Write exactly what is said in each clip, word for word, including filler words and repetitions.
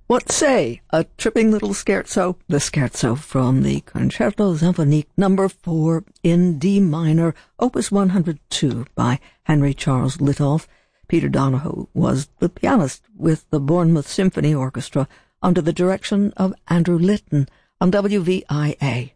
What say? A tripping little scherzo, the scherzo from the Concerto Symphonique number four in D minor, opus one hundred two by Henry Charles Litolff. Peter Donohoe was the pianist with the Bournemouth Symphony Orchestra under the direction of Andrew Litton on W V I A.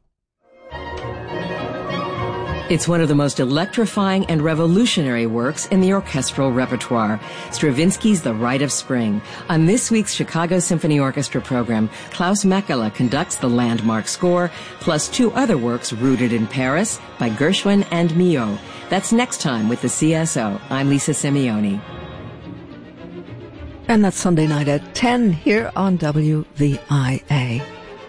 It's one of the most electrifying and revolutionary works in the orchestral repertoire, Stravinsky's The Rite of Spring. On this week's Chicago Symphony Orchestra program, Klaus Mekela conducts the landmark score, plus two other works rooted in Paris by Gershwin and Milhaud. That's next time with the C S O. I'm Lisa Simeoni. And that's Sunday night at ten here on W V I A.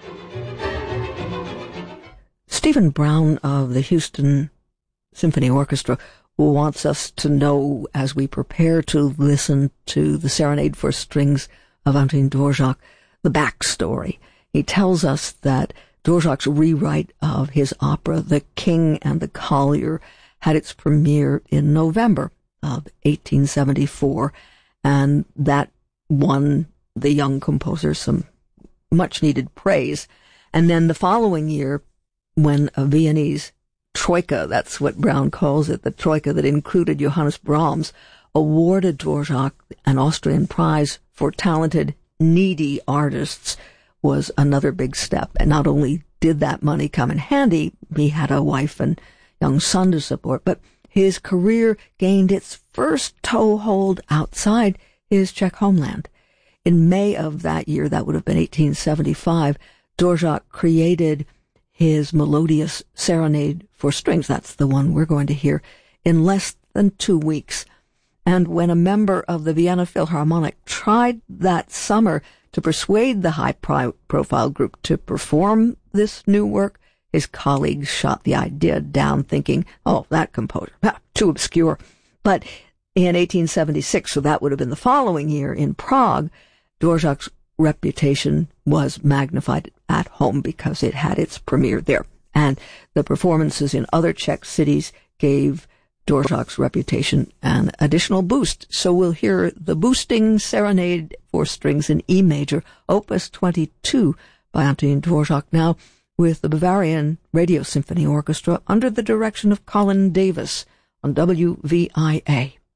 Stephen Brown of the Houston Symphony Orchestra wants us to know, as we prepare to listen to the Serenade for Strings of Antonin Dvorak, the backstory. He tells us that Dvorak's rewrite of his opera, The King and the Collier, had its premiere in November of eighteen seventy-four, and that won the young composer some much-needed praise. And then the following year, when a Viennese troika, that's what Brown calls it, the troika that included Johannes Brahms, awarded Dvorak an Austrian prize for talented, needy artists, was another big step. And not only did that money come in handy, he had a wife and young son to support, but his career gained its first toehold outside his Czech homeland. In May of that year, that would have been eighteen seventy-five, Dvorak created his melodious Serenade for Strings, that's the one we're going to hear, in less than two weeks. And when a member of the Vienna Philharmonic tried that summer to persuade the high-profile group to perform this new work, his colleagues shot the idea down, thinking, oh, that composer, ah, too obscure. But in eighteen seventy-six, so that would have been the following year, in Prague, Dvorak's reputation was magnified at home because it had its premiere there. And the performances in other Czech cities gave Dvorak's reputation an additional boost. So we'll hear the boosting Serenade for Strings in E major, opus twenty-two by Antonin Dvorak, now with the Bavarian Radio Symphony Orchestra under the direction of Colin Davis on W V I A.